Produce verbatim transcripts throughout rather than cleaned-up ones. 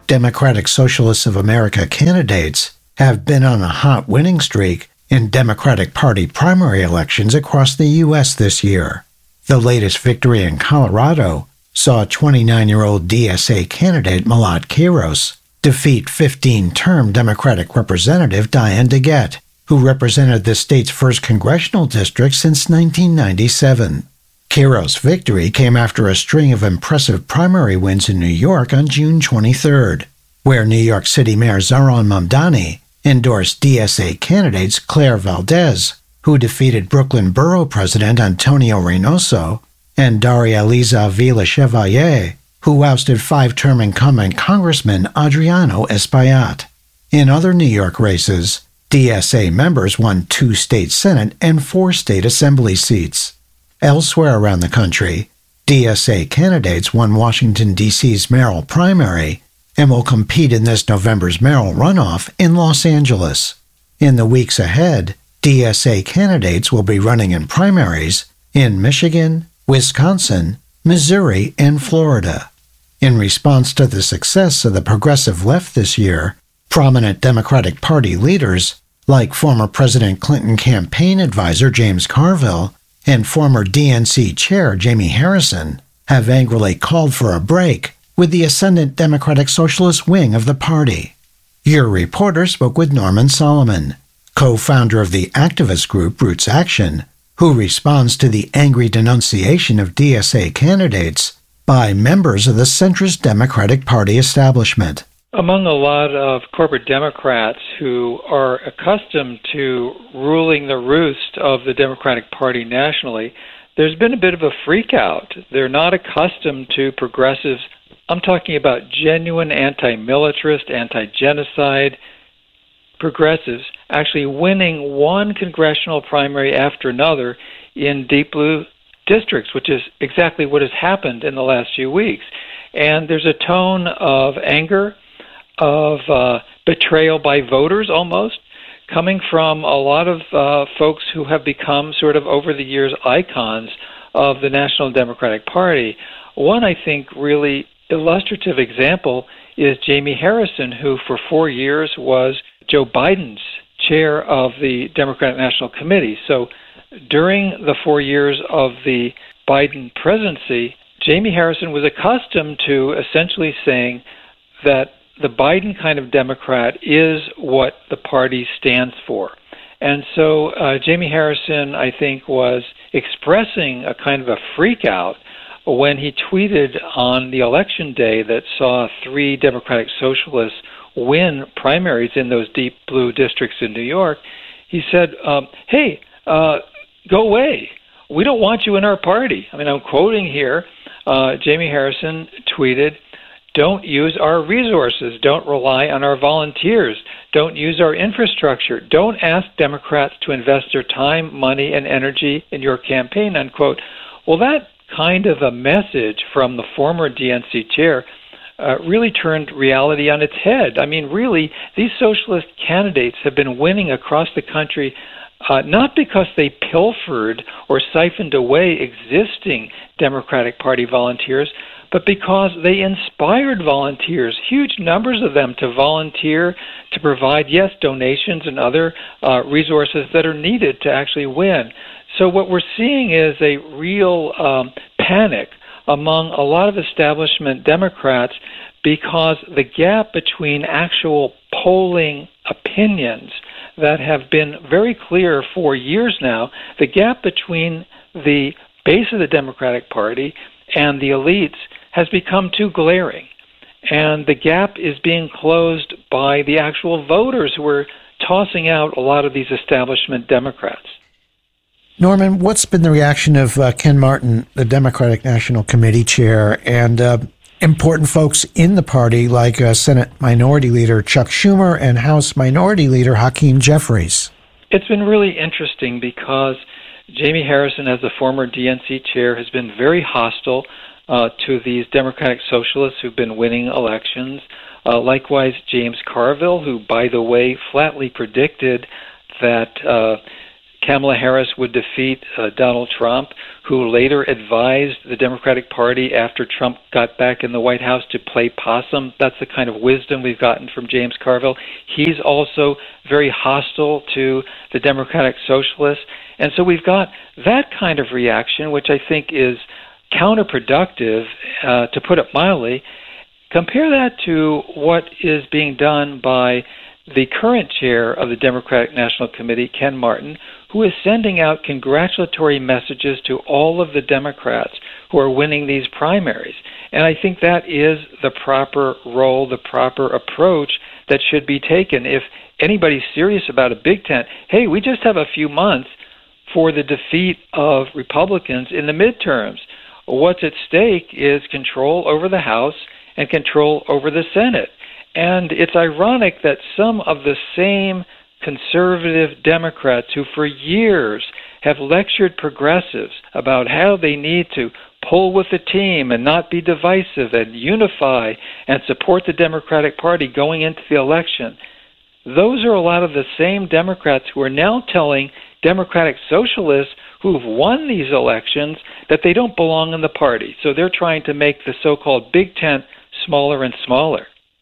Democratic Socialists of America candidates have been on a hot winning streak in Democratic Party primary elections across the U S this year. The latest victory in Colorado saw twenty-nine-year-old D S A candidate Malat Quiros defeat fifteen-term Democratic Representative Diane DeGette, who represented the state's first congressional district since nineteen ninety-seven. Quiros' victory came after a string of impressive primary wins in New York on June twenty-third, where New York City Mayor Zohran Mamdani endorsed D S A candidates Claire Valdez, who defeated Brooklyn Borough President Antonio Reynoso, and Daria Liza Villa-Chevalier, who ousted five-term incumbent Congressman Adriano Espaillat. In other New York races, D S A members won two state Senate and four state Assembly seats. Elsewhere around the country, D S A candidates won Washington, D C's mayoral primary and will compete in this November's mayoral runoff in Los Angeles. In the weeks ahead, D S A candidates will be running in primaries in Michigan, Wisconsin, Missouri, and Florida. In response to the success of the progressive left this year, prominent Democratic Party leaders, like former President Clinton campaign advisor James Carville and former D N C chair Jamie Harrison, have angrily called for a break with the ascendant Democratic Socialist wing of the party. Your reporter spoke with Norman Solomon, co-founder of the activist group Roots Action, who responds to the angry denunciation of D S A candidates by members of the centrist Democratic Party establishment. Among a lot of corporate Democrats who are accustomed to ruling the roost of the Democratic Party nationally, there's been a bit of a freak out. They're not accustomed to progressives. I'm talking about genuine anti-militarist, anti-genocide progressives actually winning one congressional primary after another in deep blue districts, which is exactly what has happened in the last few weeks. And there's a tone of anger, of uh, betrayal by voters almost, coming from a lot of uh, folks who have become sort of over the years icons of the National Democratic Party. One, I think, really illustrative example is Jamie Harrison, who for four years was Joe Biden's chair of the Democratic National Committee. So during the four years of the Biden presidency, Jamie Harrison was accustomed to essentially saying that the Biden kind of Democrat is what the party stands for. And so uh, Jamie Harrison, I think, was expressing a kind of a freak out when he tweeted on the election day that saw three Democratic Socialists win primaries in those deep blue districts in New York. He said, um, hey, uh, go away. We don't want you in our party. I mean, I'm quoting here. Uh, Jamie Harrison tweeted, don't use our resources. Don't rely on our volunteers. Don't use our infrastructure. Don't ask Democrats to invest their time, money, and energy in your campaign, unquote. Well, that kind of a message from the former D N C chair uh, really turned reality on its head. I mean, really, these socialist candidates have been winning across the country uh, not because they pilfered or siphoned away existing Democratic Party volunteers, but because they inspired volunteers, huge numbers of them, to volunteer, to provide, yes, donations and other uh, resources that are needed to actually win. So what we're seeing is a real um, panic among a lot of establishment Democrats because the gap between actual polling opinions that have been very clear for years now, the gap between the base of the Democratic Party and the elites has become too glaring. And the gap is being closed by the actual voters who are tossing out a lot of these establishment Democrats. Norman, what's been the reaction of uh, Ken Martin, the Democratic National Committee chair, and uh, important folks in the party like uh, Senate Minority Leader Chuck Schumer and House Minority Leader Hakeem Jeffries? It's been really interesting because Jamie Harrison, as the former D N C chair, has been very hostile uh, to these Democratic Socialists who've been winning elections. Uh, likewise, James Carville, who, by the way, flatly predicted that uh, Kamala Harris would defeat uh, Donald Trump, who later advised the Democratic Party after Trump got back in the White House to play possum. That's the kind of wisdom we've gotten from James Carville. He's also very hostile to the Democratic Socialists. And so we've got that kind of reaction, which I think is counterproductive, uh, to put it mildly. Compare that to what is being done by the current chair of the Democratic National Committee, Ken Martin, who is sending out congratulatory messages to all of the Democrats who are winning these primaries. And I think that is the proper role, the proper approach that should be taken. If anybody's serious about a big tent, hey, we just have a few months for the defeat of Republicans in the midterms. What's at stake is control over the House and control over the Senate. And it's ironic that some of the same conservative Democrats who for years have lectured progressives about how they need to pull with the team and not be divisive and unify and support the Democratic Party going into the election, those are a lot of the same Democrats who are now telling Democratic Socialists who've won these elections that they don't belong in the party. So they're trying to make the so-called big tent smaller and smaller.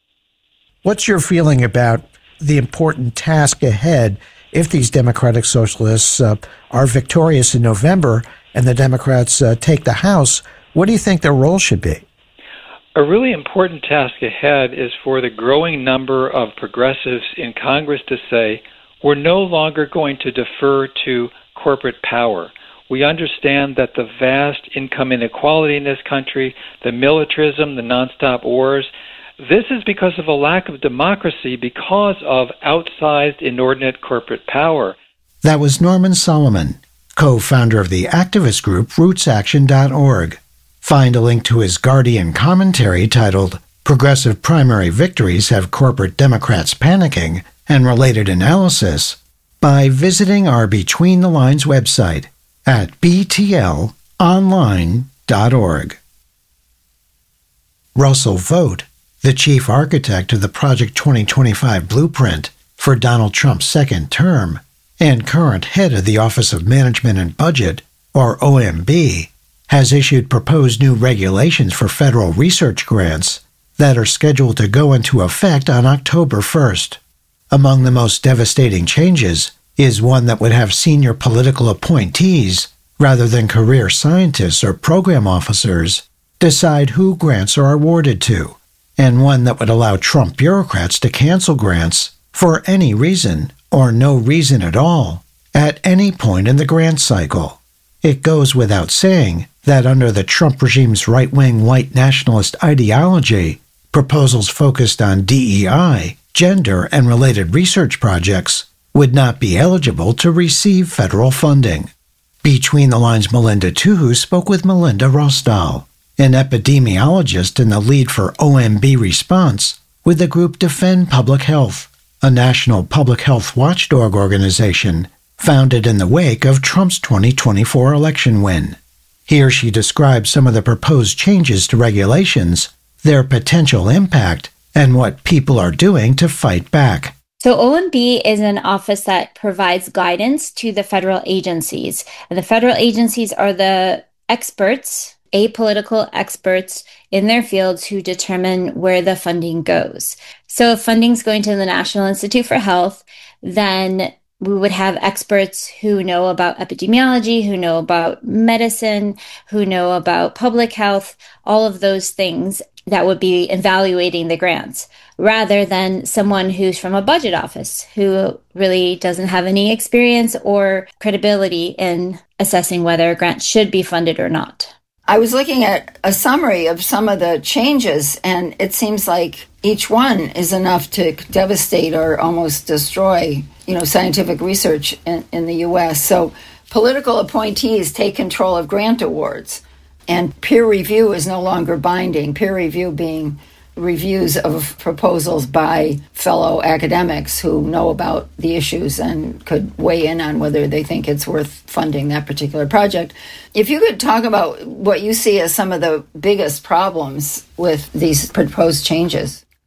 What's your feeling about the important task ahead if these Democratic Socialists uh, are victorious in November and the Democrats uh, take the House? What do you think their role should be? A really important task ahead is for the growing number of progressives in Congress to say, we're no longer going to defer to corporate power. We understand that the vast income inequality in this country, the militarism, the nonstop wars, this is because of a lack of democracy because of outsized, inordinate corporate power. That was Norman Solomon, co-founder of the activist group roots action dot org. Find a link to his Guardian commentary titled Progressive Primary Victories Have Corporate Democrats Panicking and Related Analysis by visiting our Between the Lines website at b t l online dot org. Russell Vought, the chief architect of the Project twenty twenty-five blueprint for Donald Trump's second term and current head of the Office of Management and Budget, or O M B, has issued proposed new regulations for federal research grants that are scheduled to go into effect on October first. Among the most devastating changes is one that would have senior political appointees, rather than career scientists or program officers, decide who grants are awarded to, and one that would allow Trump bureaucrats to cancel grants for any reason or no reason at all at any point in the grant cycle. It goes without saying that under the Trump regime's right-wing white nationalist ideology, proposals focused on D E I, gender, and related research projects would not be eligible to receive federal funding. Between the Lines' Melinda Tuhu spoke with Melinda Rosdahl, an epidemiologist and the lead for O M B response with the group Defend Public Health, a national public health watchdog organization founded in the wake of Trump's twenty twenty-four election win. Here she describes some of the proposed changes to regulations, their potential impact, and what people are doing to fight back. So O M B is an office that provides guidance to the federal agencies. And the federal agencies are the experts, apolitical experts in their fields who determine where the funding goes. So if funding's going to the National Institute for Health, then we would have experts who know about epidemiology, who know about medicine, who know about public health, all of those things that would be evaluating the grants, rather than someone who's from a budget office who really doesn't have any experience or credibility in assessing whether a grant should be funded or not. I was looking at a summary of some of the changes, and it seems like each one is enough to devastate or almost destroy, you know, scientific research in, in the U S. So political appointees take control of grant awards, and peer review is no longer binding. Peer review being reviews of proposals by fellow academics who know about the issues and could weigh in on whether they think it's worth funding that particular project. If you could talk about what you see as some of the biggest problems with these proposed changes.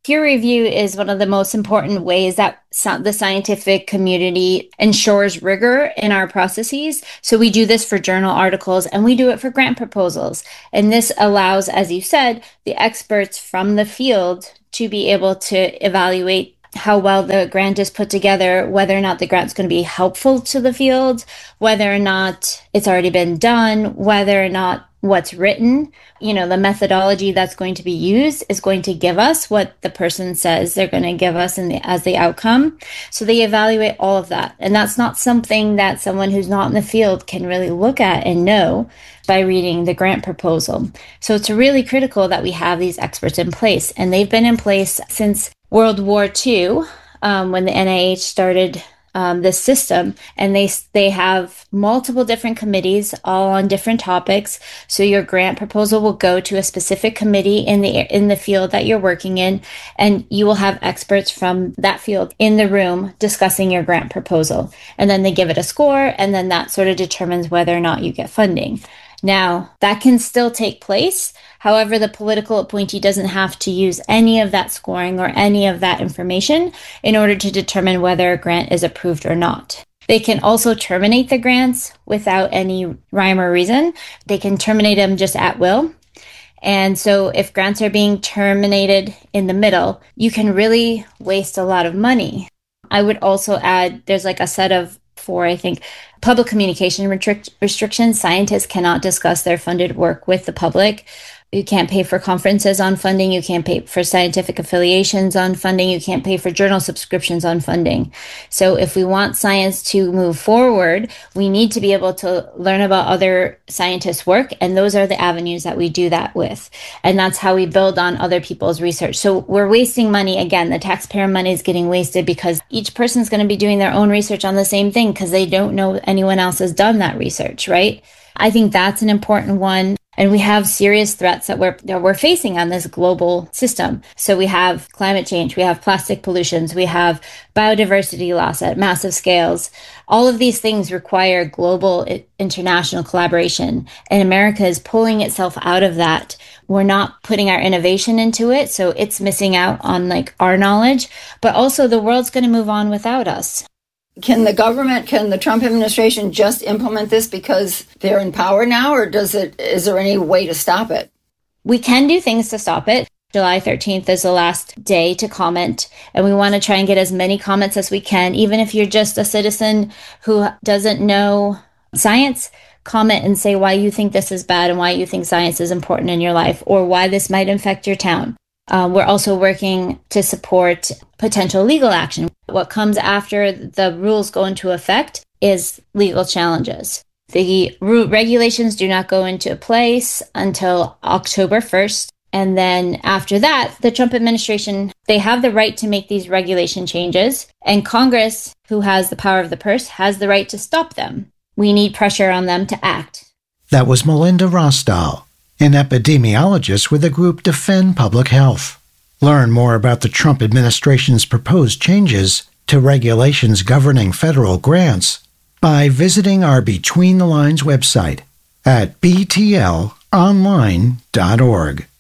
Peer review is one of the most important ways that the scientific community ensures rigor in our processes. So we do this for journal articles and we do it for grant proposals. And this allows, as you said, the experts from the field to be able to evaluate how well the grant is put together, whether or not the grant's going to be helpful to the field, whether or not it's already been done, whether or not what's written, you know, the methodology that's going to be used is going to give us what the person says they're going to give us in the, as the outcome. So they evaluate all of that. And that's not something that someone who's not in the field can really look at and know by reading the grant proposal. So it's really critical that we have these experts in place. And they've been in place since World War Two, um, when the N I H started Um, this system, and they they have multiple different committees all on different topics. So your grant proposal will go to a specific committee in the in the field that you're working in, and you will have experts from that field in the room discussing your grant proposal. And then they give it a score, and then that sort of determines whether or not you get funding. Now, that can still take place. However, the political appointee doesn't have to use any of that scoring or any of that information in order to determine whether a grant is approved or not. They can also terminate the grants without any rhyme or reason. They can terminate them just at will. And so if grants are being terminated in the middle, you can really waste a lot of money. I would also add, there's like a set of four, I think, public communication restric- restrictions. Scientists cannot discuss their funded work with the public. You can't pay for conferences on funding. You can't pay for scientific affiliations on funding. You can't pay for journal subscriptions on funding. So if we want science to move forward, we need to be able to learn about other scientists' work. And those are the avenues that we do that with. And that's how we build on other people's research. So we're wasting money. Again, the taxpayer money is getting wasted because each person's going to be doing their own research on the same thing because they don't know anyone else has done that research, right? I think that's an important one. And we have serious threats that we're that we're facing on this global system. So we have climate change, we have plastic pollutions, we have biodiversity loss at massive scales. All of these things require global international collaboration. And America is pulling itself out of that. We're not putting our innovation into it. So it's missing out on like our knowledge, but also the world's going to move on without us. Can the government, can the Trump administration just implement this because they're in power now, or does it? Is there any way to stop it? We can do things to stop it. July thirteenth is the last day to comment, and we want to try and get as many comments as we can. Even if you're just a citizen who doesn't know science, comment and say why you think this is bad and why you think science is important in your life, or why this might affect your town. Um, we're also working to support potential legal action. What comes after the rules go into effect is legal challenges. The regulations do not go into place until October first. And then after that, the Trump administration, they have the right to make these regulation changes. And Congress, who has the power of the purse, has the right to stop them. We need pressure on them to act. That was Melinda Rosdahl, an epidemiologist with the group Defend Public Health. Learn more about the Trump administration's proposed changes to regulations governing federal grants by visiting our Between the Lines website at b t l online dot org.